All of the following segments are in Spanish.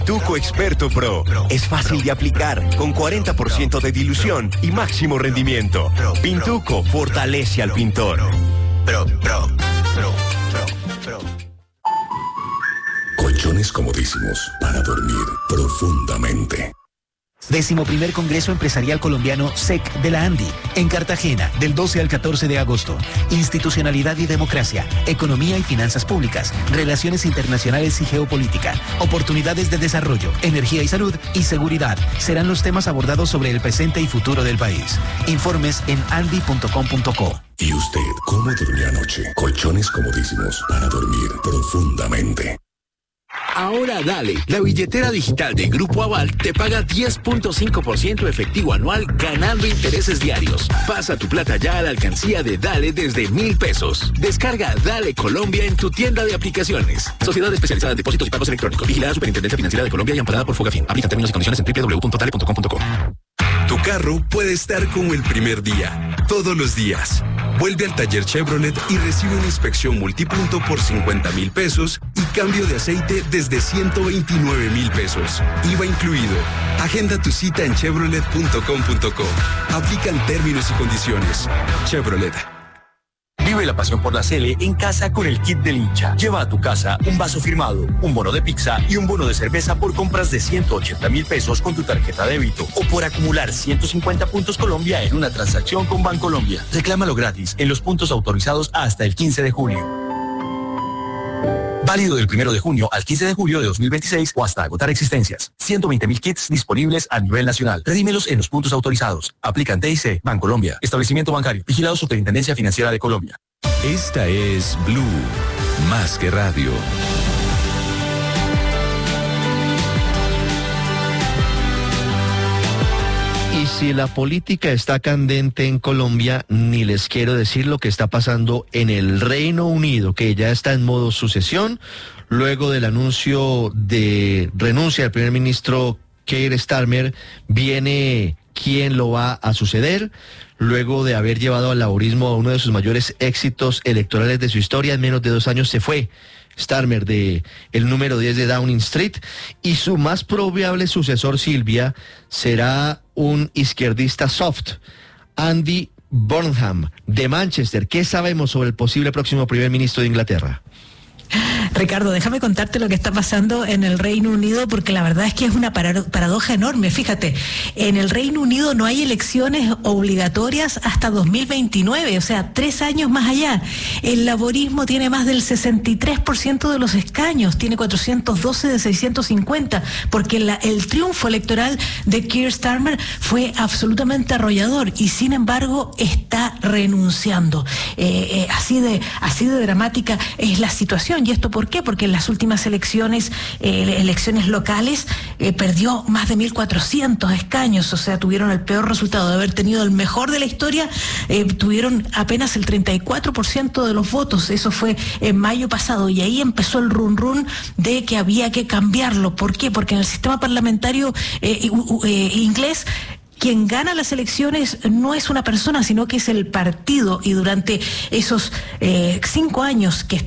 Tuco Experto Pro. Es fácil de aplicar, con 40% de dilución y máximo rendimiento. Pintuco fortalece al pintor. Colchones comodísimos para dormir profundamente. 11º Congreso Empresarial Colombiano SEC de la ANDI, en Cartagena, del 12 al 14 de agosto. Institucionalidad y democracia, economía y finanzas públicas, relaciones internacionales y geopolítica, oportunidades de desarrollo, energía y salud y seguridad serán los temas abordados sobre el presente y futuro del país. Informes en andi.com.co. ¿Y usted cómo durmió anoche? Colchones comodísimos para dormir profundamente. Ahora dale, la billetera digital de Grupo Aval te paga 10.5% efectivo anual ganando intereses diarios. Pasa tu plata ya a la alcancía de Dale desde 1,000 pesos. Descarga Dale Colombia en tu tienda de aplicaciones. Sociedad especializada en depósitos y pagos electrónicos. Vigilada Superintendencia Financiera de Colombia y amparada por Fogafín. Aplica términos y condiciones en www.dale.com.co. Tu carro puede estar como el primer día, todos los días. Vuelve al taller Chevrolet y recibe una inspección multipunto por 50,000 pesos y cambio de aceite desde 129,000 pesos. IVA incluido. Agenda tu cita en chevrolet.com.co. Aplican términos y condiciones. Chevrolet. Vive la pasión por la Sele en casa con el kit del hincha. Lleva a tu casa un vaso firmado, un bono de pizza y un bono de cerveza por compras de 180,000 pesos con tu tarjeta débito o por acumular 150 puntos Colombia en una transacción con Bancolombia. Reclámalo gratis en los puntos autorizados hasta el 15 de julio. Válido del 1 de junio al 15 de julio de 2026 o hasta agotar existencias. 120,000 kits disponibles a nivel nacional. Redímelos en los puntos autorizados. Aplican TIC, Bancolombia, Establecimiento Bancario, Vigilado Superintendencia Financiera de Colombia. Esta es Blue, más que radio. Y si la política está candente en Colombia, ni les quiero decir lo que está pasando en el Reino Unido, que ya está en modo sucesión, luego del anuncio de renuncia del primer ministro Keir Starmer, viene quién lo va a suceder, luego de haber llevado al laborismo a uno de sus mayores éxitos electorales de su historia. En menos de 2 años se fue Starmer de el número 10 de Downing Street, y su más probable sucesor, Silvia, será un izquierdista soft, Andy Burnham, de Manchester. ¿Qué sabemos sobre el posible próximo primer ministro de Inglaterra? Ricardo, déjame contarte lo que está pasando en el Reino Unido, porque la verdad es que es una paradoja enorme. Fíjate, en el Reino Unido no hay elecciones obligatorias hasta 2029, o sea, 3 años más allá. El laborismo tiene más del 63% de los escaños, tiene 412 de 650, porque el triunfo electoral de Keir Starmer fue absolutamente arrollador y sin embargo está renunciando. Así de dramática es la situación. ¿Y esto por qué? Porque en las últimas elecciones locales, perdió más de 1.400 escaños, o sea, tuvieron el peor resultado de haber tenido el mejor de la historia, tuvieron apenas el 34% de los votos. Eso fue en mayo pasado, y ahí empezó el run de que había que cambiarlo. ¿Por qué? Porque en el sistema parlamentario inglés, quien gana las elecciones no es una persona, sino que es el partido, y durante esos 5 años que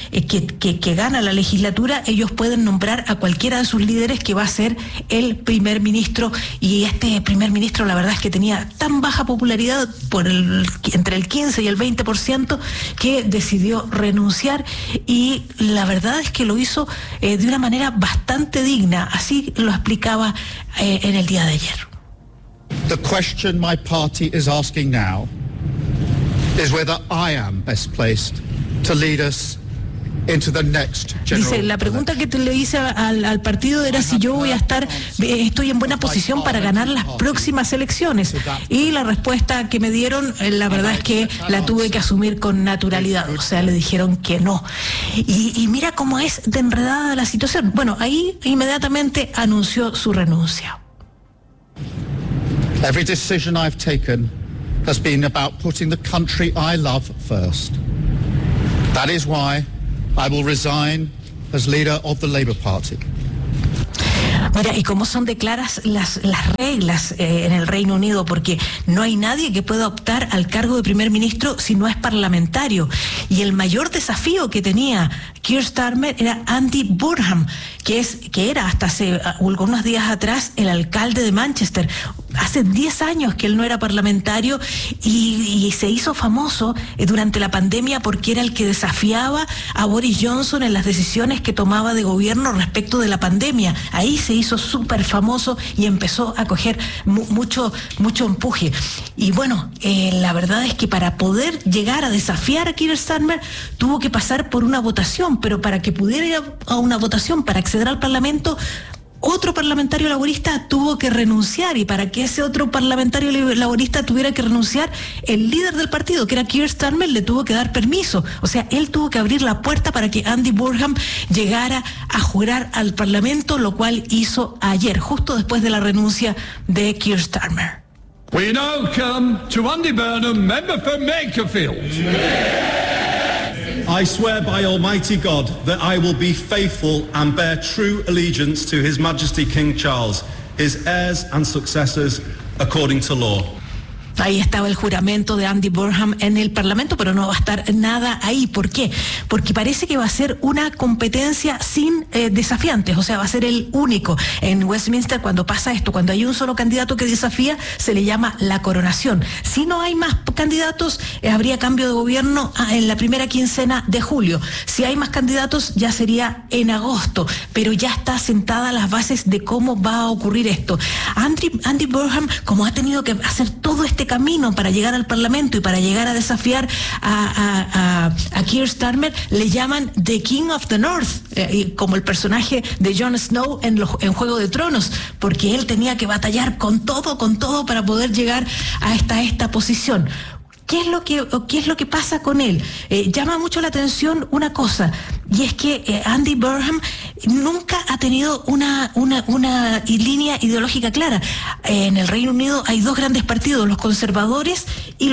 gana la legislatura, ellos pueden nombrar a cualquiera de sus líderes que va a ser el primer ministro, y este primer ministro la verdad es que tenía tan baja popularidad entre el 15 y el 20% que decidió renunciar, y la verdad es que lo hizo de una manera bastante digna. Así lo explicaba en el día de ayer. The question my party is asking now is whether I am best placed to lead us into the next general. Dice, la pregunta que le hice al partido era si yo estoy en buena posición para ganar las próximas elecciones, y la respuesta que me dieron, la verdad es que la tuve que asumir con naturalidad. O sea, le dijeron que no. Y mira cómo es de enredada la situación. Bueno, ahí inmediatamente anunció su renuncia. Every decision I've taken has been about putting the country I love first. That is why I will resign as leader of the Labour Party. Mira, y cómo son de claras las reglas en el Reino Unido, porque no hay nadie que pueda optar al cargo de primer ministro si no es parlamentario. Y el mayor desafío que tenía Keir Starmer era Andy Burnham, que era hasta hace algunos días atrás el alcalde de Manchester. Hace 10 años que él no era parlamentario y se hizo famoso durante la pandemia porque era el que desafiaba a Boris Johnson en las decisiones que tomaba de gobierno respecto de la pandemia. Ahí se hizo súper famoso y empezó a coger mucho empuje. Y bueno, la verdad es que para poder llegar a desafiar a Keir Starmer tuvo que pasar por una votación, pero para que pudiera ir a una votación para acceder al Parlamento, otro parlamentario laborista tuvo que renunciar, y para que ese otro parlamentario laborista tuviera que renunciar, el líder del partido, que era Keir Starmer, le tuvo que dar permiso. O sea, él tuvo que abrir la puerta para que Andy Burnham llegara a jurar al Parlamento, lo cual hizo ayer, justo después de la renuncia de Keir Starmer. We now come to Andy Burnham, member for Makerfield. I swear by Almighty God that I will be faithful and bear true allegiance to His Majesty King Charles, his heirs and successors, according to law. Ahí estaba el juramento de Andy Burnham en el Parlamento, pero no va a estar nada ahí. ¿Por qué? Porque parece que va a ser una competencia sin desafiantes, o sea, va a ser el único. En Westminster, cuando pasa esto, cuando hay un solo candidato que desafía, se le llama la coronación. Si no hay más candidatos, habría cambio de gobierno en la primera quincena de julio. Si hay más candidatos, ya sería en agosto, pero ya está sentada las bases de cómo va a ocurrir esto. Andy Burnham, como ha tenido que hacer todo este camino para llegar al Parlamento y para llegar a desafiar a Keir Starmer, le llaman The King of the North, como el personaje de Jon Snow en Juego de Tronos, porque él tenía que batallar con todo para poder llegar a esta posición. ¿Qué es lo que pasa con él? Llama mucho la atención una cosa, y es que Andy Burnham nunca ha tenido una línea ideológica clara. En el Reino Unido hay dos grandes partidos, los conservadores y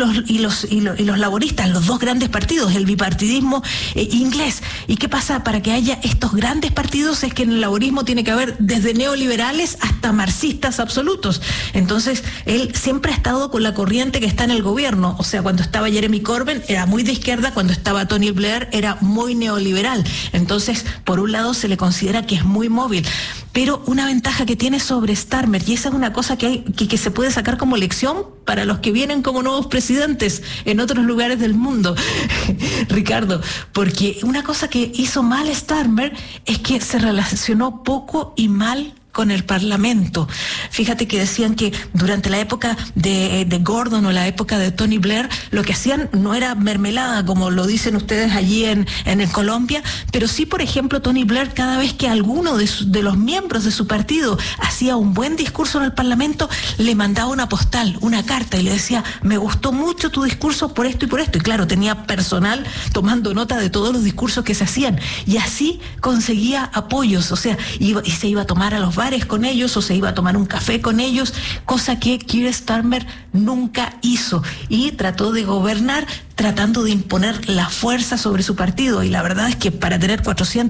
los laboristas, los dos grandes partidos, el bipartidismo inglés. ¿Y qué pasa? Para que haya estos grandes partidos es que en el laborismo tiene que haber desde neoliberales hasta marxistas absolutos. Entonces, él siempre ha estado con la corriente que está en el gobierno. O sea, cuando estaba Jeremy Corbyn era muy de izquierda, cuando estaba Tony Blair era muy neoliberal. Entonces, por un lado se le considera que es muy móvil, pero una ventaja que tiene sobre Starmer, y esa es una cosa que se puede sacar como lección para los que vienen como nuevos presidentes en otros lugares del mundo, Ricardo, porque una cosa que hizo mal Starmer es que se relacionó poco y mal con el Parlamento. Fíjate que decían que durante la época de Gordon o la época de Tony Blair, lo que hacían no era mermelada, como lo dicen ustedes allí en Colombia, pero sí, por ejemplo, Tony Blair, cada vez que alguno de los miembros de su partido hacía un buen discurso en el Parlamento, le mandaba una postal, una carta, y le decía: me gustó mucho tu discurso por esto y por esto. Y claro, tenía personal tomando nota de todos los discursos que se hacían, y así conseguía apoyos, o sea, y se iba a tomar a los bares con ellos o se iba a tomar un café con ellos, cosa que Keir Starmer nunca hizo, y trató de gobernar tratando de imponer la fuerza sobre su partido. Y la verdad es que para tener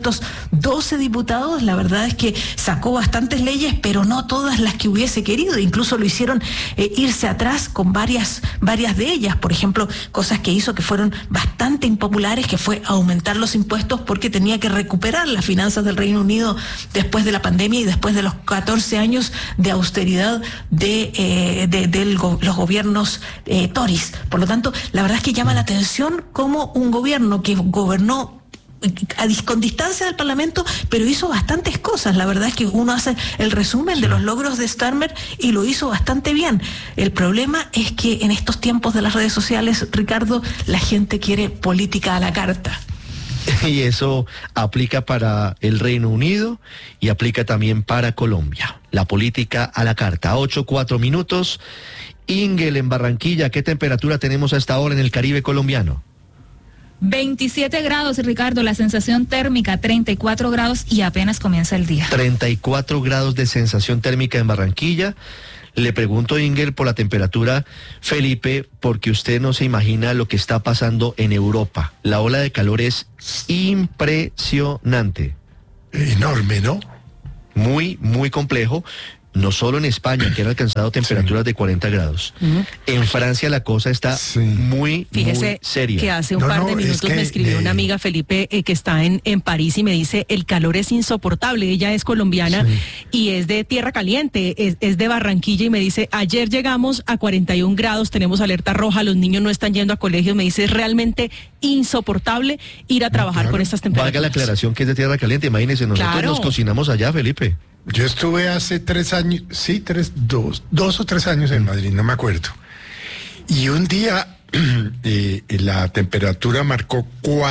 412 diputados, la verdad es que sacó bastantes leyes, pero no todas las que hubiese querido. Incluso lo hicieron irse atrás con varias de ellas. Por ejemplo, cosas que hizo que fueron bastante impopulares, que fue aumentar los impuestos porque tenía que recuperar las finanzas del Reino Unido después de la pandemia y después de los 14 años de austeridad de los gobiernos Tories. Por lo tanto, la verdad es que llama la atención como un gobierno que gobernó con distancia del Parlamento, pero hizo bastantes cosas. La verdad es que uno hace el resumen de los logros de Starmer y lo hizo bastante bien. El problema es que en estos tiempos de las redes sociales, Ricardo, la gente quiere política a la carta. Y eso aplica para el Reino Unido y aplica también para Colombia. La política a la carta. 8:04. Ingel, en Barranquilla, ¿qué temperatura tenemos a esta hora en el Caribe colombiano? 27 grados, Ricardo, la sensación térmica 34 grados y apenas comienza el día. 34 grados de sensación térmica en Barranquilla. Le pregunto, Ingel, por la temperatura, Felipe, porque usted no se imagina lo que está pasando en Europa. La ola de calor es impresionante. Enorme, ¿no? muy, muy complejo. No solo en España, que han alcanzado temperaturas de 40 grados. En Francia la cosa está muy seria. Que hace un par de minutos me escribió una amiga, Felipe, que está en París y me dice, el calor es insoportable. Ella es colombiana y es de tierra caliente, es de Barranquilla, y me dice, ayer llegamos a 41 grados, tenemos alerta roja, los niños no están yendo a colegios. Me dice, es realmente insoportable ir a trabajar con estas temperaturas. Valga la aclaración que es de tierra caliente, imagínense, nosotros nos cocinamos allá, Felipe. Yo estuve hace 3 años, dos o 3 años en Madrid, no me acuerdo. Y un día la temperatura marcó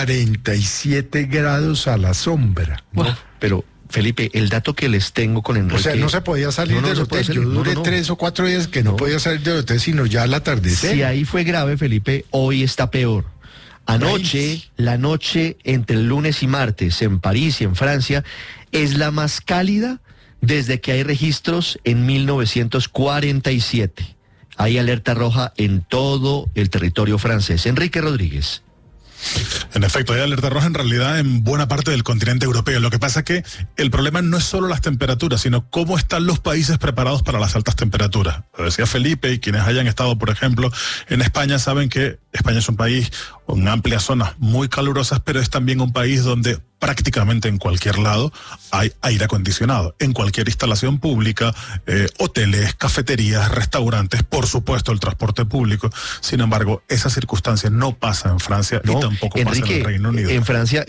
47 grados a la sombra. No, pero Felipe, el dato que les tengo con Enrique... O sea, no se podía salir del hotel. Yo duré 3 o 4 días que no podía salir del hotel, sino ya al atardecer. Si ahí fue grave, Felipe, hoy está peor. Anoche, la noche entre el lunes y martes en París y en Francia es la más cálida desde que hay registros en 1947. Hay alerta roja en todo el territorio francés. Enrique Rodríguez. En efecto, hay alerta roja en realidad en buena parte del continente europeo. Lo que pasa es que el problema no es solo las temperaturas, sino cómo están los países preparados para las altas temperaturas. Lo decía Felipe, y quienes hayan estado, por ejemplo, en España saben que España es un país con amplias zonas muy calurosas, pero es también un país donde prácticamente en cualquier lado hay aire acondicionado, en cualquier instalación pública, hoteles, cafeterías, restaurantes, por supuesto el transporte público. Sin embargo, esa circunstancia no pasa en Francia y tampoco pasa en el Reino Unido. En Francia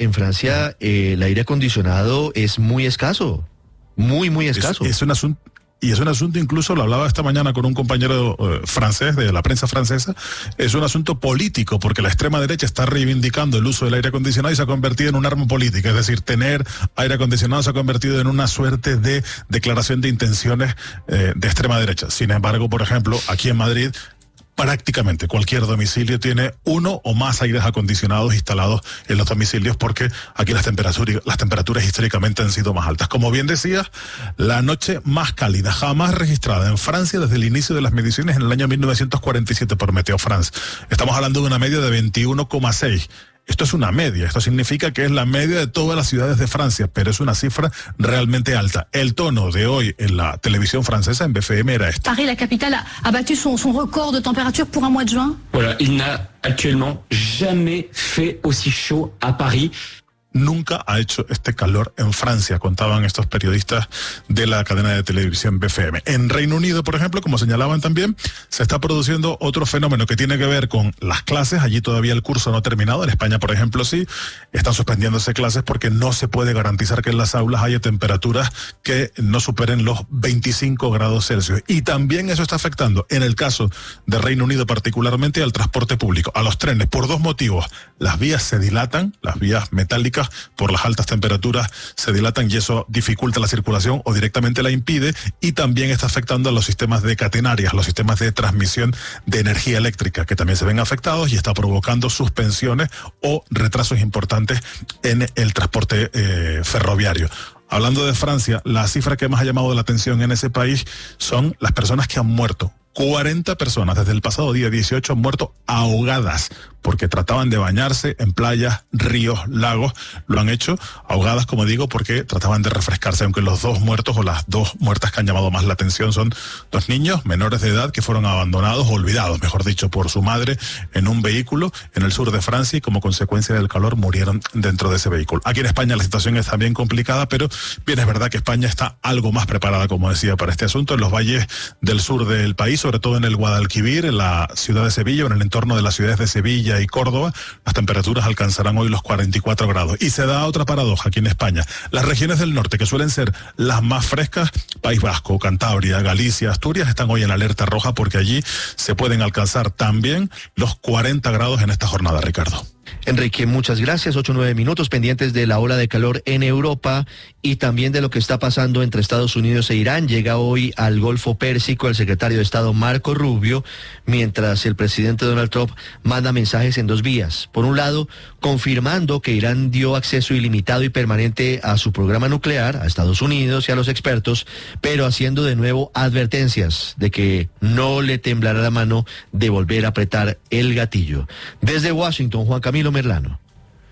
el aire acondicionado es muy escaso, muy escaso. Es un asunto. Y es un asunto, incluso lo hablaba esta mañana con un compañero francés de la prensa francesa, es un asunto político, porque la extrema derecha está reivindicando el uso del aire acondicionado y se ha convertido en un arma política. Es decir, tener aire acondicionado se ha convertido en una suerte de declaración de intenciones de extrema derecha. Sin embargo, por ejemplo, aquí en Madrid, prácticamente cualquier domicilio tiene uno o más aires acondicionados instalados en los domicilios, porque aquí las temperaturas históricamente han sido más altas. Como bien decías, la noche más cálida jamás registrada en Francia desde el inicio de las mediciones en el año 1947 por Meteo France. Estamos hablando de una media de 21,6. Esto es una media, esto significa que es la media de todas las ciudades de Francia, pero es una cifra realmente alta. El tono de hoy en la televisión francesa, en BFM, era este. Paris, la capitale, a battu son record de température pour un mois de juin. Voilà, il n'a actuellement jamais fait aussi chaud à Paris. Nunca ha hecho este calor en Francia, contaban estos periodistas de la cadena de televisión BFM. En Reino Unido, por ejemplo, como señalaban también, se está produciendo otro fenómeno que tiene que ver con las clases. Allí todavía el curso no ha terminado. En España, por ejemplo, sí. Están suspendiéndose clases porque no se puede garantizar que en las aulas haya temperaturas que no superen los 25 grados Celsius. Y también eso está afectando, en el caso de Reino Unido particularmente, al transporte público, a los trenes, por 2 motivos. Las vías se dilatan, las vías metálicas por las altas temperaturas se dilatan y eso dificulta la circulación o directamente la impide, y también está afectando a los sistemas de catenarias, los sistemas de transmisión de energía eléctrica, que también se ven afectados y está provocando suspensiones o retrasos importantes en el transporte ferroviario. Hablando de Francia, la cifra que más ha llamado la atención en ese país son las personas que han muerto. 40 personas desde el pasado día 18 han muerto ahogadas porque trataban de bañarse en playas, ríos, lagos. Lo han hecho ahogadas, como digo, porque trataban de refrescarse, aunque los 2 muertos o las 2 muertas que han llamado más la atención son 2 niños menores de edad que fueron abandonados, olvidados, mejor dicho, por su madre en un vehículo en el sur de Francia, y como consecuencia del calor murieron dentro de ese vehículo. Aquí en España la situación es también complicada, pero bien es verdad que España está algo más preparada, como decía, para este asunto. En los valles del sur del país, sobre todo en el Guadalquivir, en la ciudad de Sevilla, o en el entorno de las ciudades de Sevilla y Córdoba, las temperaturas alcanzarán hoy los 44 grados. Y se da otra paradoja aquí en España. Las regiones del norte, que suelen ser las más frescas, País Vasco, Cantabria, Galicia, Asturias, están hoy en alerta roja porque allí se pueden alcanzar también los 40 grados en esta jornada, Ricardo. Enrique, muchas gracias. 8-9 minutos pendientes de la ola de calor en Europa y también de lo que está pasando entre Estados Unidos e Irán. Llega hoy al Golfo Pérsico el secretario de Estado Marco Rubio, mientras el presidente Donald Trump manda mensajes en 2 vías. Por un lado, confirmando que Irán dio acceso ilimitado y permanente a su programa nuclear, a Estados Unidos y a los expertos, pero haciendo de nuevo advertencias de que no le temblará la mano de volver a apretar el gatillo. Desde Washington, Juan Camilo Merlano.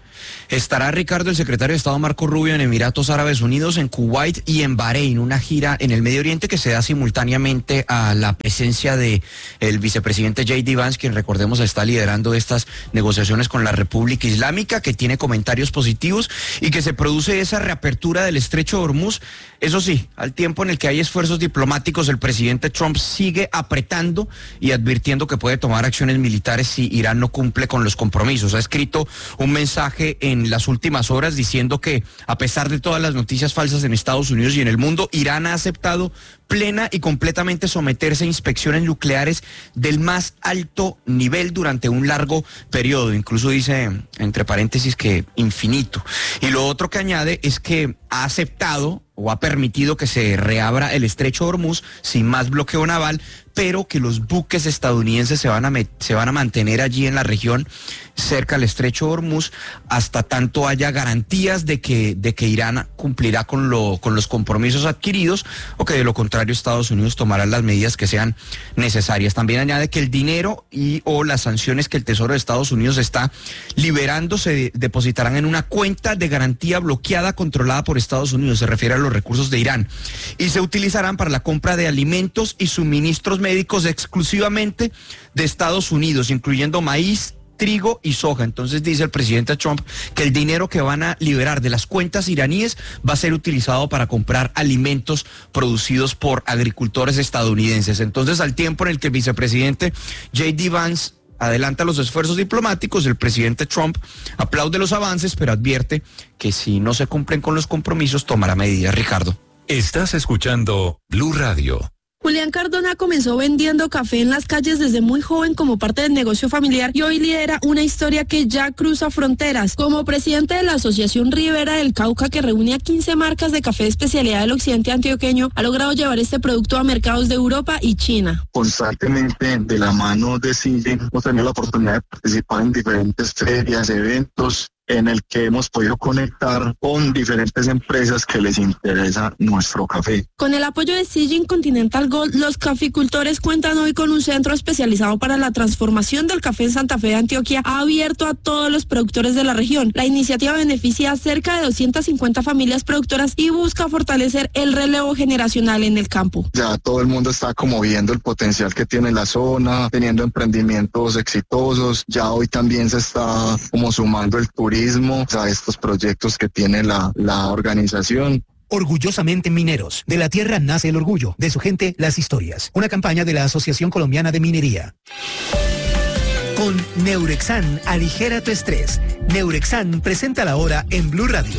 Estará, Ricardo, el secretario de Estado Marco Rubio en Emiratos Árabes Unidos, en Kuwait y en Bahrein, una gira en el Medio Oriente que se da simultáneamente a la presencia de el vicepresidente J.D. Vance, quien, recordemos, está liderando estas negociaciones con la República Islámica, que tiene comentarios positivos y que se produce esa reapertura del estrecho de Hormuz. Eso sí, al tiempo en el que hay esfuerzos diplomáticos, el presidente Trump sigue apretando y advirtiendo que puede tomar acciones militares si Irán no cumple con los compromisos. Ha escrito un mensaje en las últimas horas diciendo que, a pesar de todas las noticias falsas en Estados Unidos y en el mundo, Irán ha aceptado plena y completamente someterse a inspecciones nucleares del más alto nivel durante un largo periodo. Incluso dice, entre paréntesis, que infinito. Y lo otro que añade es que ha aceptado o ha permitido que se reabra el estrecho de Hormuz sin más bloqueo naval, pero que los buques estadounidenses se van a mantener allí en la región cerca del estrecho de Hormuz hasta tanto haya garantías de que Irán cumplirá con los compromisos adquiridos, o que de lo contrario Estados Unidos tomará las medidas que sean necesarias. También añade que el dinero o las sanciones que el Tesoro de Estados Unidos está liberando se depositarán en una cuenta de garantía bloqueada controlada por Estados Unidos. Se refiere a los recursos de Irán, y se utilizarán para la compra de alimentos y suministros médicos exclusivamente de Estados Unidos, incluyendo maíz, trigo y soja. Entonces dice el presidente Trump que el dinero que van a liberar de las cuentas iraníes va a ser utilizado para comprar alimentos producidos por agricultores estadounidenses. Entonces, al tiempo en el que el vicepresidente J.D. Vance adelanta los esfuerzos diplomáticos, el presidente Trump aplaude los avances, pero advierte que si no se cumplen con los compromisos tomará medidas. Ricardo. Estás escuchando Blue Radio. Julián Cardona comenzó vendiendo café en las calles desde muy joven como parte del negocio familiar y hoy lidera una historia que ya cruza fronteras. Como presidente de la Asociación Ribera del Cauca, que reúne a 15 marcas de café de especialidad del occidente antioqueño, ha logrado llevar este producto a mercados de Europa y China. Constantemente, de la mano de CIGE, hemos tenido la oportunidad de participar en diferentes ferias, eventos, en el que hemos podido conectar con diferentes empresas que les interesa nuestro café. Con el apoyo de Sijin Continental Gold, los caficultores cuentan hoy con un centro especializado para la transformación del café en Santa Fe de Antioquia, abierto a todos los productores de la región. La iniciativa beneficia a cerca de 250 familias productoras y busca fortalecer el relevo generacional en el campo. Ya todo el mundo está como viendo el potencial que tiene la zona, teniendo emprendimientos exitosos. Ya hoy también se está como sumando el turismo a estos proyectos que tiene la organización. Orgullosamente mineros. De la tierra nace el orgullo, de su gente las historias. Una campaña de la Asociación Colombiana de Minería. Con Neurexan, aligera tu estrés. Neurexan presenta la hora en Blue Radio.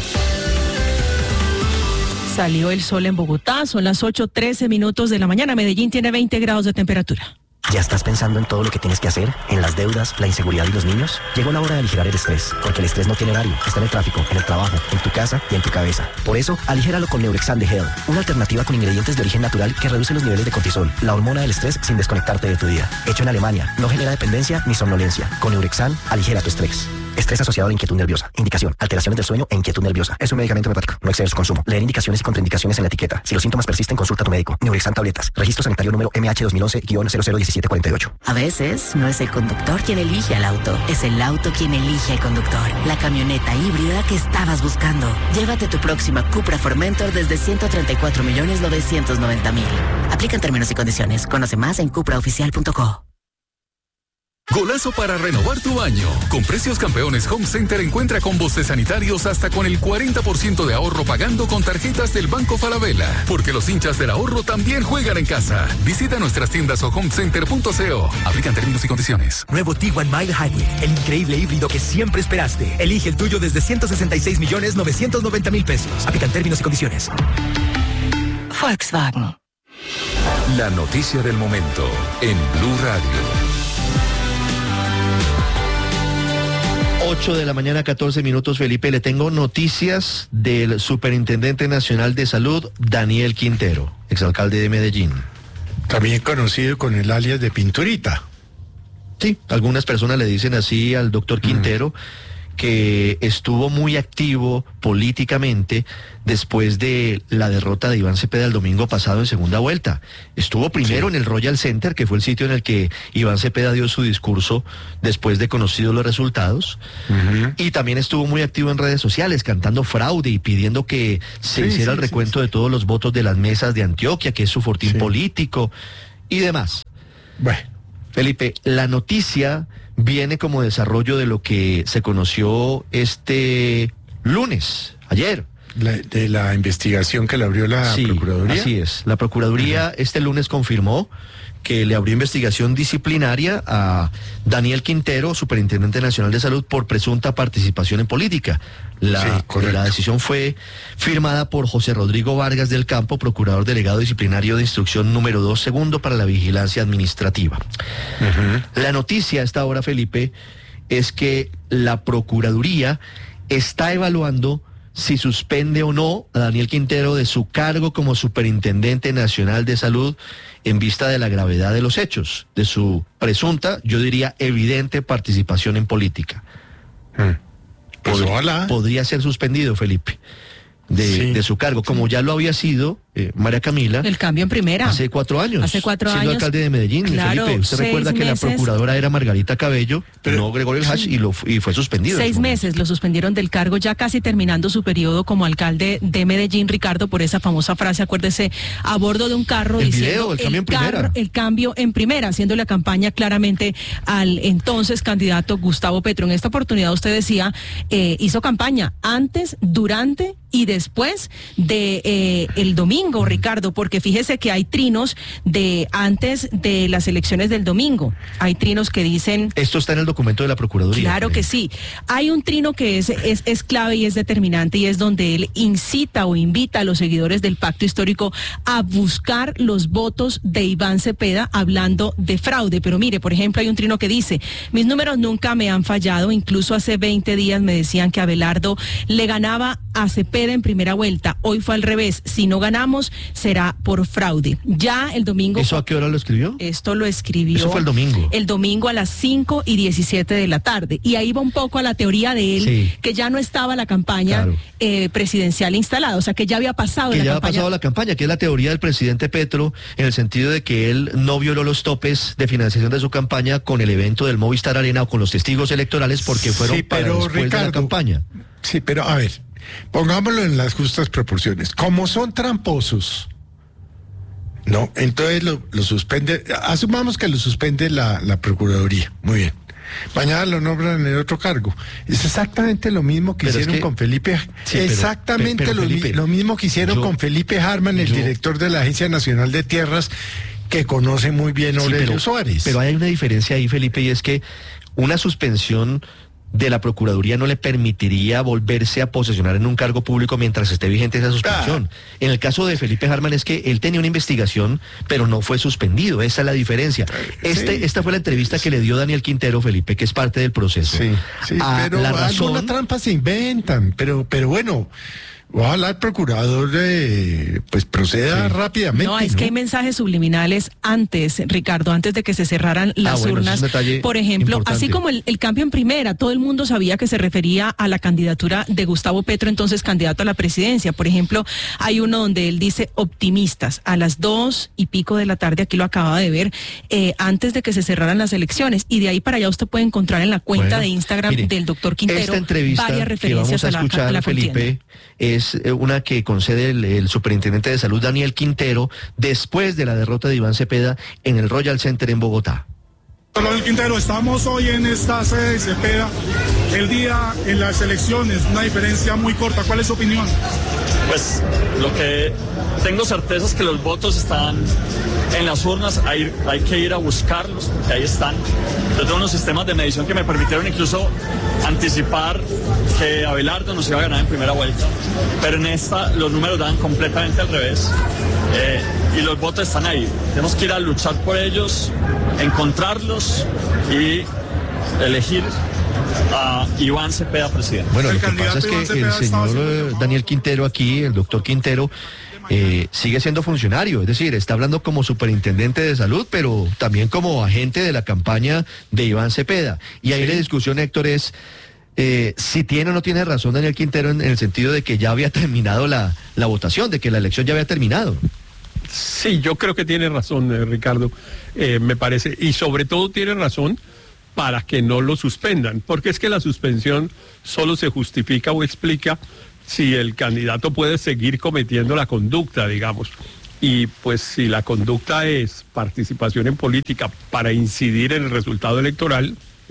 Salió el sol en Bogotá, son las 8:13 de la mañana. Medellín tiene 20 grados de temperatura. ¿Ya estás pensando en todo lo que tienes que hacer? ¿En las deudas, la inseguridad y los niños? Llegó la hora de aligerar el estrés, porque el estrés no tiene horario. Está en el tráfico, en el trabajo, en tu casa y en tu cabeza. Por eso, aligéralo con Neurexan de Hell, una alternativa con ingredientes de origen natural que reduce los niveles de cortisol, la hormona del estrés, sin desconectarte de tu día. Hecho en Alemania, no genera dependencia ni somnolencia. Con Neurexan, aligera tu estrés. Estrés asociado a inquietud nerviosa. Indicación: alteraciones del sueño e inquietud nerviosa. Es un medicamento hepático. No excedes su consumo. Leer indicaciones y contraindicaciones en la etiqueta. Si los síntomas persisten, consulta a tu médico. Neurexan tabletas. Registro sanitario número MH 2011-001748. A veces no es el conductor quien elige al auto, es el auto quien elige al conductor. La camioneta híbrida que estabas buscando. Llévate tu próxima Cupra Formentor desde 134.990.000. Aplican términos y condiciones. Conoce más en cupraoficial.co. Golazo para renovar tu baño. Con precios campeones, Home Center encuentra combos de sanitarios hasta con el 40% de ahorro pagando con tarjetas del Banco Falabella. Porque los hinchas del ahorro también juegan en casa. Visita nuestras tiendas o homecenter.co. Aplican términos y condiciones. Nuevo Tiguan Mild Hybrid, el increíble híbrido que siempre esperaste. Elige el tuyo desde 166.990.000 pesos. Aplican términos y condiciones. Volkswagen. La noticia del momento en Blue Radio. 8 de la mañana, 14 minutos, Felipe. Le tengo noticias del Superintendente Nacional de Salud, Daniel Quintero, exalcalde de Medellín. También conocido con el alias de Pinturita. Sí, algunas personas le dicen así al doctor Quintero, que estuvo muy activo políticamente después de la derrota de Iván Cepeda el domingo pasado en segunda vuelta. Estuvo primero en el Royal Center, que fue el sitio en el que Iván Cepeda dio su discurso después de conocidos los resultados, y también estuvo muy activo en redes sociales, cantando fraude y pidiendo que se hiciera el recuento de todos los votos de las mesas de Antioquia, que es su fortín político, y demás. Bueno, Felipe, la noticia viene como desarrollo de lo que se conoció este lunes, ayer. De la investigación que le abrió la Procuraduría. Así es. La Procuraduría este lunes confirmó que le abrió investigación disciplinaria a Daniel Quintero, Superintendente Nacional de Salud, por presunta participación en política. La decisión fue firmada por José Rodrigo Vargas del Campo, Procurador Delegado Disciplinario de Instrucción número 2 segundo para la Vigilancia Administrativa. La noticia a esta hora, Felipe, es que la Procuraduría está evaluando si suspende o no a Daniel Quintero de su cargo como Superintendente Nacional de Salud en vista de la gravedad de los hechos, de su presunta, yo diría evidente participación en política. Pues podría ser suspendido, Felipe, de su cargo, como ya lo había sido María Camila. El cambio en primera. Hace 4 años. Hace 4 años. Siendo alcalde de Medellín, claro, Felipe. Usted recuerda que meses, la procuradora era Margarita Cabello, no Gregorio El Hach, y fue suspendido. 6 meses lo suspendieron del cargo, ya casi terminando su periodo como alcalde de Medellín, Ricardo, por esa famosa frase, acuérdese, a bordo de un carro diciendo el cambio en primera, haciendo la campaña claramente al entonces candidato Gustavo Petro. En esta oportunidad usted decía, hizo campaña antes, durante y después de el domingo, Ricardo, porque fíjese que hay trinos de antes de las elecciones del domingo. Hay trinos que dicen... Esto está en el documento de la Procuraduría. Claro que sí. Hay un trino que es clave y es determinante, y es donde él incita o invita a los seguidores del pacto histórico a buscar los votos de Iván Cepeda hablando de fraude. Pero mire, por ejemplo, hay un trino que dice, mis números nunca me han fallado, incluso hace 20 días me decían que Abelardo le ganaba a Cepeda en primera vuelta. Hoy fue al revés. Si no ganamos, será por fraude. Ya el domingo... ¿Eso a qué hora lo escribió? Esto lo escribió... Eso fue el domingo. El domingo a las 5:17 de la tarde. Y ahí va un poco a la teoría de él, que ya no estaba la campaña presidencial instalada. O sea, que ya había pasado que la ya campaña. había pasado la campaña, que es la teoría del presidente Petro, en el sentido de que él no violó los topes de financiación de su campaña con el evento del Movistar Arena o con los testigos electorales, porque fueron para después de la campaña. Sí, pero a ver, pongámoslo en las justas proporciones. Como son tramposos, no, entonces lo suspende, asumamos que lo suspende la Procuraduría. Muy bien. Mañana lo nombran en el otro cargo. Es exactamente lo mismo que hicieron con Felipe. Exactamente lo mismo que hicieron con Felipe Harman, el director de la Agencia Nacional de Tierras, que conoce muy bien Aurelio Suárez. Pero hay una diferencia ahí, Felipe, y es que una suspensión de la Procuraduría no le permitiría volverse a posesionar en un cargo público mientras esté vigente esa suspensión. En el caso de Felipe Harman es que él tenía una investigación, pero no fue suspendido. Esa es la diferencia. Esta fue la entrevista que le dio Daniel Quintero, Felipe, que es parte del proceso. Pero alguna trampa se inventan, pero bueno... Ojalá el procurador pues proceda rápidamente. No, es que hay mensajes subliminales antes, Ricardo, antes de que se cerraran las urnas. Por ejemplo, importante. Así como el cambio en primera, todo el mundo sabía que se refería a la candidatura de Gustavo Petro, entonces candidato a la presidencia. Por ejemplo, hay uno donde él dice optimistas, a las 2:00 de la tarde, aquí lo acaba de ver, antes de que se cerraran las elecciones. Y de ahí para allá usted puede encontrar en la cuenta de Instagram del doctor Quintero esta entrevista varias referencias que vamos a escuchar, la Felipe, es una que concede el superintendente de salud Daniel Quintero después de la derrota de Iván Cepeda en el Royal Center en Bogotá. Daniel Quintero, estamos hoy en esta sede de Cepeda, el día en las elecciones, una diferencia muy corta. ¿Cuál es su opinión? Pues lo que tengo certeza es que los votos están en las urnas, hay que ir a buscarlos, porque ahí están. Yo tengo unos sistemas de medición que me permitieron incluso anticipar que Abelardo nos iba a ganar en primera vuelta, pero en esta los números dan completamente al revés, y los votos están ahí. Tenemos que ir a luchar por ellos, encontrarlos y elegir a Iván Cepeda presidente. Bueno, lo que pasa es que el señor Daniel Quintero aquí, el doctor Quintero, sigue siendo funcionario, es decir, está hablando como superintendente de salud, pero también como agente de la campaña de Iván Cepeda. Y ahí la discusión, Héctor, es si tiene o no tiene razón Daniel Quintero en el sentido de que ya había terminado la votación, de que la elección ya había terminado. Sí, yo creo que tiene razón, Ricardo, me parece, y sobre todo tiene razón para que no lo suspendan, porque es que la suspensión solo se justifica o explica si el candidato puede seguir cometiendo la conducta, digamos. Y pues si la conducta es participación en política para incidir en el resultado electoral.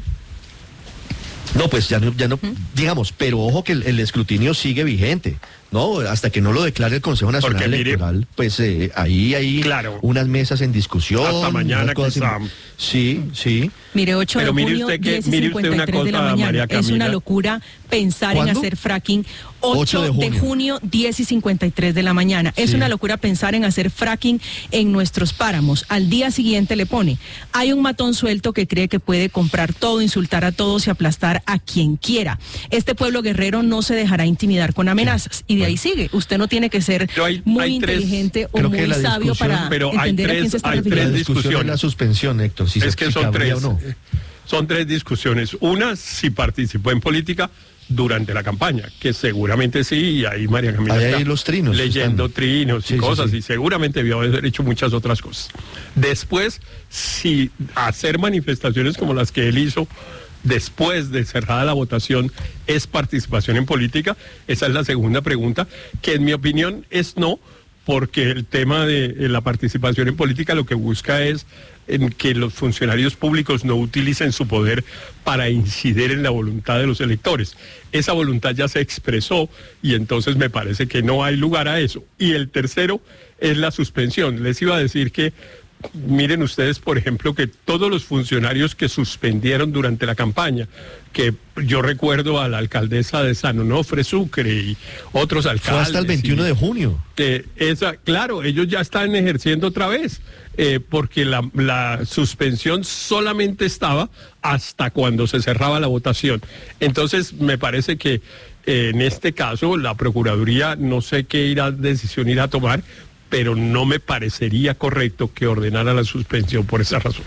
No, pues ya no, digamos, pero ojo que el escrutinio sigue vigente, ¿no? Hasta que no lo declare el Consejo Nacional Electoral, pues ahí hay unas mesas en discusión. Hasta mañana que estamos. Sí. Mire, 8 de junio, 10:53 de la mañana. Es una locura pensar en hacer fracking. 8 de junio, 10:53 de la mañana. Es una locura pensar en hacer fracking en nuestros páramos. Al día siguiente le pone, hay un matón suelto que cree que puede comprar todo, insultar a todos y aplastar a quien quiera. Este pueblo guerrero no se dejará intimidar con amenazas. Y de ahí sigue. Usted no tiene que ser muy inteligente o muy sabio para entender a quién se está refiriendo. Hay tres discusiones. La suspensión, Héctor. Si es que son tres. No. Son tres discusiones. Una, si participó en política durante la campaña, que seguramente sí, y ahí María Camila está los trinos, leyendo trinos y cosas, y seguramente debió haber hecho muchas otras cosas. Después, si hacer manifestaciones como las que él hizo después de cerrada la votación es participación en política, esa es la segunda pregunta, que en mi opinión es no, porque el tema de la participación en política lo que busca es en que los funcionarios públicos no utilicen su poder para incidir en la voluntad de los electores. Esa voluntad ya se expresó y entonces me parece que no hay lugar a eso. Y el tercero es la suspensión. Les iba a decir que miren ustedes, por ejemplo, que todos los funcionarios que suspendieron durante la campaña, que yo recuerdo a la alcaldesa de San Onofre Sucre y otros alcaldes. Fue hasta el 21 de junio. Claro, ellos ya están ejerciendo otra vez, porque la suspensión solamente estaba hasta cuando se cerraba la votación. Entonces, me parece que en este caso la Procuraduría, no sé qué decisión irá a tomar, pero no me parecería correcto que ordenara la suspensión por esa razón.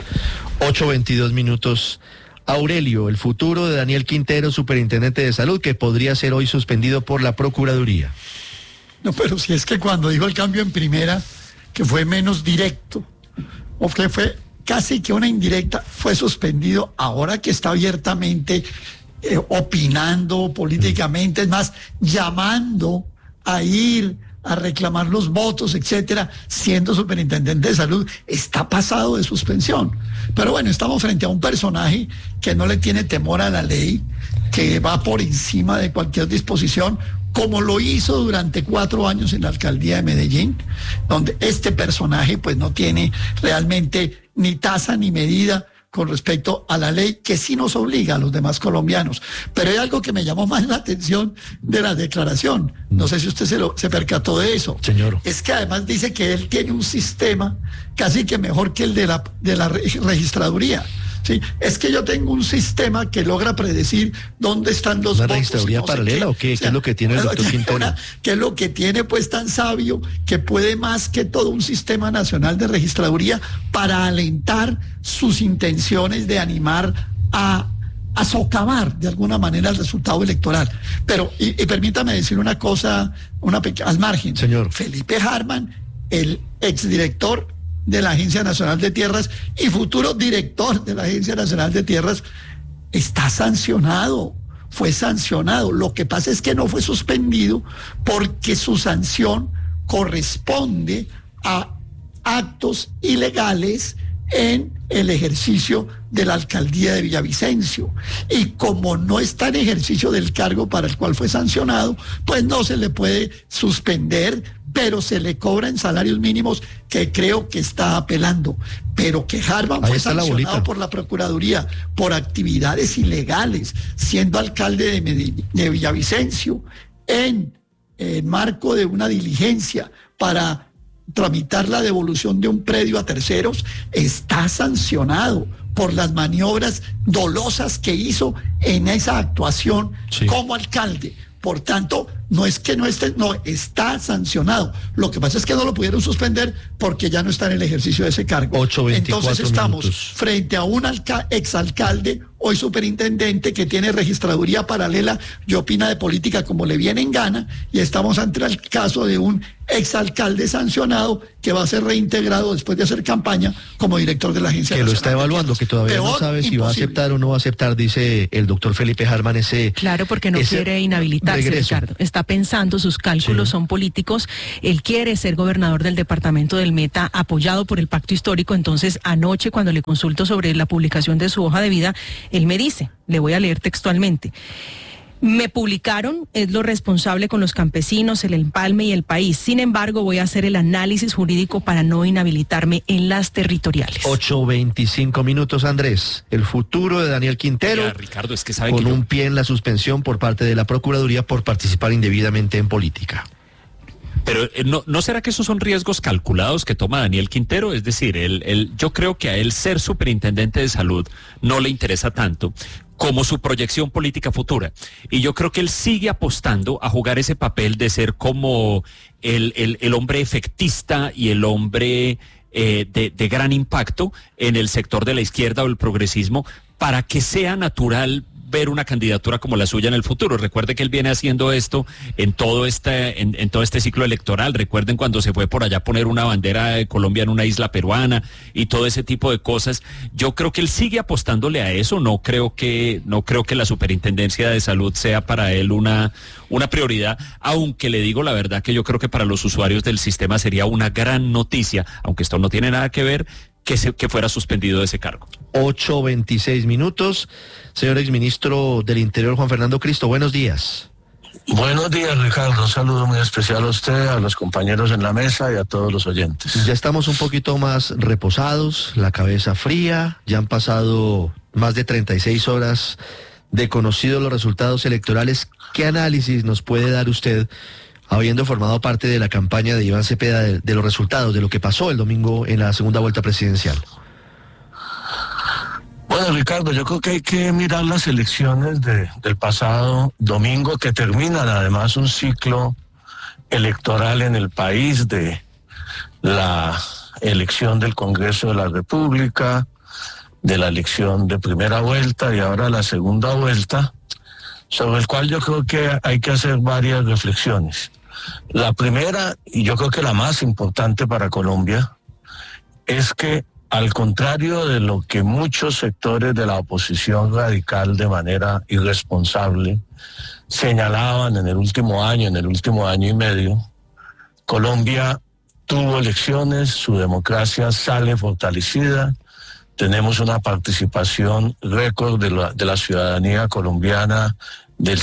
8:22 minutos. Aurelio, el futuro de Daniel Quintero, superintendente de salud, que podría ser hoy suspendido por la Procuraduría. No, pero si es que cuando dijo el cambio en primera, que fue menos directo, o que fue casi que una indirecta, fue suspendido. Ahora que está abiertamente opinando políticamente, es más, llamando a ir a reclamar los votos, etcétera, siendo superintendente de salud, está pasado de suspensión. Pero bueno, estamos frente a un personaje que no le tiene temor a la ley, que va por encima de cualquier disposición, como lo hizo durante 4 años en la alcaldía de Medellín, donde este personaje pues no tiene realmente ni tasa ni medida con respecto a la ley, que sí nos obliga a los demás colombianos. Pero hay algo que me llamó más la atención de la declaración. No sé si usted se percató de eso. Señor. Es que además dice que él tiene un sistema casi que mejor que el de la registraduría. ¿Sí? Es que yo tengo un sistema que logra predecir dónde están los votos. ¿Una registraduría paralela o qué? ¿Qué es lo que tiene el doctor Quintero? ¿Qué es lo que tiene pues tan sabio que puede más que todo un sistema nacional de registraduría para alentar sus intenciones de animar a socavar de alguna manera el resultado electoral? Pero, y permítame decir una cosa, al margen. Señor. Felipe Harman, el exdirector de la Agencia Nacional de Tierras y futuro director de la Agencia Nacional de Tierras, está sancionado, fue sancionado. Lo que pasa es que no fue suspendido porque su sanción corresponde a actos ilegales en el ejercicio de la alcaldía de Villavicencio. Y como no está en ejercicio del cargo para el cual fue sancionado, pues no se le puede suspender, pero se le cobra en salarios mínimos, que creo que está apelando. Pero que Harman fue sancionado por la Procuraduría por actividades ilegales, siendo alcalde de Villavicencio, en el marco de una diligencia para tramitar la devolución de un predio a terceros, está sancionado por las maniobras dolosas que hizo en esa actuación como alcalde. Por tanto, no es que no esté, no, está sancionado. Lo que pasa es que no lo pudieron suspender porque ya no está en el ejercicio de ese cargo. 8:24 Entonces estamos minutos. frente a un exalcalde hoy superintendente, que tiene registraduría paralela y opina de política como le viene en gana, y estamos ante el caso de un exalcalde sancionado que va a ser reintegrado después de hacer campaña como director de la Agencia que Nacional. Lo está evaluando, que todavía no sabe si va a aceptar o no va a aceptar, dice el doctor Felipe Harman, ese... Claro, porque no quiere inhabilitarse, regreso. Ricardo. Está pensando, sus cálculos son políticos. Él quiere ser gobernador del departamento del Meta, apoyado por el pacto histórico. Entonces, anoche, cuando le consulto sobre la publicación de su hoja de vida, él me dice, le voy a leer textualmente: me publicaron, es lo responsable con los campesinos, el empalme y el país. Sin embargo, voy a hacer el análisis jurídico para no inhabilitarme en las territoriales. 8:25 minutos, Andrés. El futuro de Daniel Quintero, oiga, Ricardo, es que sabe con que un pie en la suspensión por parte de la Procuraduría por participar indebidamente en política. Pero ¿no será que esos son riesgos calculados que toma Daniel Quintero? Es decir, yo creo que a él ser superintendente de salud no le interesa tanto como su proyección política futura. Y yo creo que él sigue apostando a jugar ese papel de ser como el hombre efectista y el hombre de gran impacto en el sector de la izquierda o el progresismo, para que sea natural ver una candidatura como la suya en el futuro. Recuerde que él viene haciendo esto en todo este ciclo electoral. Recuerden cuando se fue por allá a poner una bandera de Colombia en una isla peruana y todo ese tipo de cosas. Yo creo que él sigue apostándole a eso. No creo que la superintendencia de salud sea para él una prioridad, aunque le digo la verdad que yo creo que para los usuarios del sistema sería una gran noticia, aunque esto no tiene nada que ver, que fuera suspendido de ese cargo. 8:26 minutos. Señor exministro del Interior, Juan Fernando Cristo, buenos días. Buenos días, Ricardo. Un saludo muy especial a usted, a los compañeros en la mesa y a todos los oyentes. Ya estamos un poquito más reposados, la cabeza fría, ya han pasado más de 36 horas de conocidos los resultados electorales. ¿Qué análisis nos puede dar usted, habiendo formado parte de la campaña de Iván Cepeda, de los resultados, de lo que pasó el domingo en la segunda vuelta presidencial? Bueno, Ricardo, yo creo que hay que mirar las elecciones del pasado domingo, que terminan además un ciclo electoral en el país, de la elección del Congreso de la República, de la elección de primera vuelta y ahora la segunda vuelta, sobre el cual yo creo que hay que hacer varias reflexiones. La primera, y yo creo que la más importante para Colombia, es que al contrario de lo que muchos sectores de la oposición radical de manera irresponsable señalaban en el último año y medio, Colombia tuvo elecciones, su democracia sale fortalecida, tenemos una participación récord de la ciudadanía colombiana del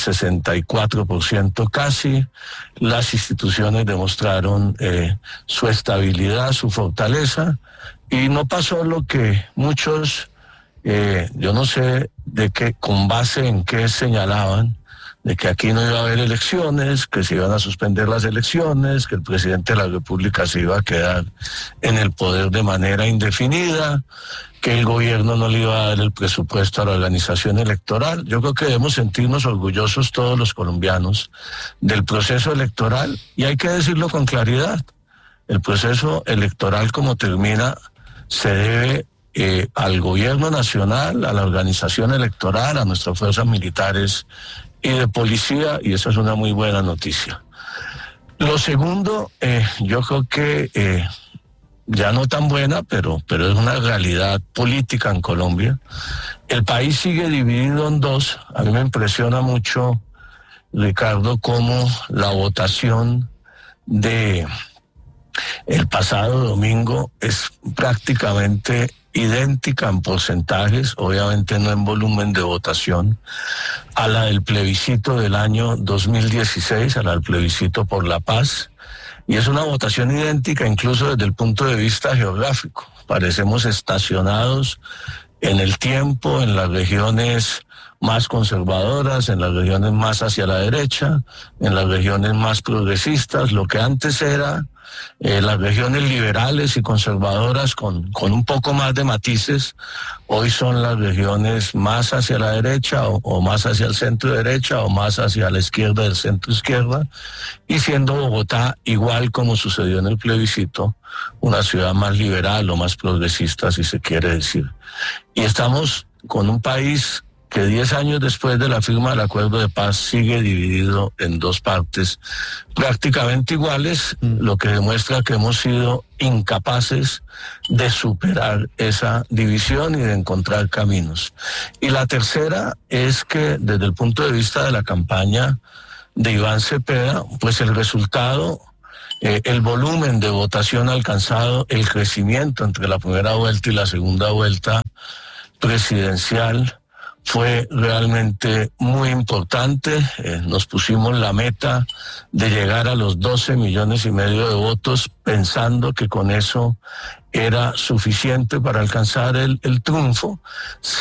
64% casi. Las instituciones demostraron su estabilidad, su fortaleza, y no pasó lo que muchos, yo no sé de qué, con base en qué señalaban, de que aquí no iba a haber elecciones, que se iban a suspender las elecciones, que el presidente de la República se iba a quedar en el poder de manera indefinida, que el gobierno no le iba a dar el presupuesto a la organización electoral. Yo creo que debemos sentirnos orgullosos todos los colombianos del proceso electoral, y hay que decirlo con claridad. El proceso electoral, como termina, se debe al gobierno nacional, a la organización electoral, a nuestras fuerzas militares y de policía, y esa es una muy buena noticia. Lo segundo, yo creo que ya no tan buena, pero es una realidad política en Colombia. El país sigue dividido en dos. A mí me impresiona mucho, Ricardo, cómo la votación de el pasado domingo es prácticamente idéntica en porcentajes, obviamente no en volumen de votación, a la del plebiscito del año 2016, a la del plebiscito por la paz, y es una votación idéntica incluso desde el punto de vista geográfico. Parecemos estacionados en el tiempo, en las regiones más conservadoras, en las regiones más hacia la derecha, en las regiones más progresistas, lo que antes era las regiones liberales y conservadoras con un poco más de matices, hoy son las regiones más hacia la derecha o más hacia el centro derecha o más hacia la izquierda del centro izquierda, y siendo Bogotá, igual como sucedió en el plebiscito, una ciudad más liberal o más progresista, si se quiere decir. Y estamos con un país que 10 años después de la firma del acuerdo de paz sigue dividido en dos partes prácticamente iguales, lo que demuestra que hemos sido incapaces de superar esa división y de encontrar caminos. Y la tercera es que desde el punto de vista de la campaña de Iván Cepeda, pues el resultado, el volumen de votación alcanzado, el crecimiento entre la primera vuelta y la segunda vuelta presidencial fue realmente muy importante. Nos pusimos la meta de llegar a los 12,5 millones de votos, pensando que con eso era suficiente para alcanzar el triunfo.